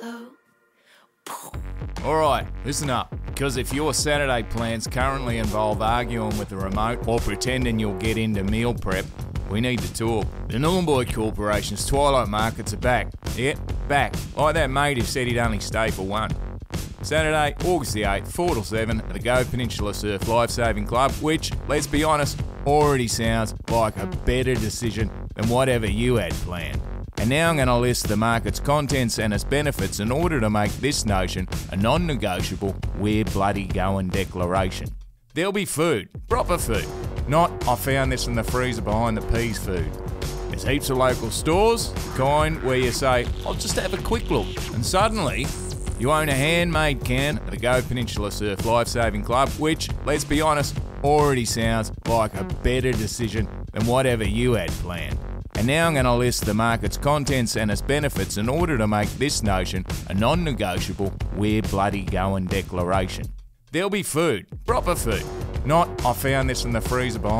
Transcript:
slow. Alright, listen up, because if your Saturday plans currently involve arguing with the remote or pretending you'll get into meal prep, we need to talk. The Nhulunbuy Corporation's Twilight Markets are back. Yep, back. Like that mate who said he'd only stay for one. Saturday, August the 8th, 4 till 7 at the Go Peninsula Surf Lifesaving Club, which, let's be honest, already sounds like a better decision than whatever you had planned. And now I'm going to list the market's contents and its benefits in order to make this notion a non-negotiable we're bloody going declaration. There'll be food, proper food, not I found this in the freezer behind the peas food. There's heaps of local stores, the kind where you say, I'll just have a quick look, and suddenly you own a handmade can at the Go Peninsula Surf Lifesaving Club, which, let's be honest, already sounds like a better decision than whatever you had planned. And now I'm going to list the market's contents and its benefits in order to make this notion a non-negotiable we're bloody going declaration. There'll be food, proper food, not I found this in the freezer behind